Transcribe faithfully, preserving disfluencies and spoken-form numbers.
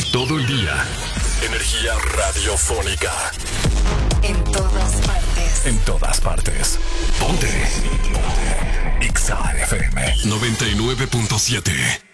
Todo el día. Energía radiofónica. En todas partes. En todas partes. Ponte. Ponte. X A F M noventa y nueve punto siete.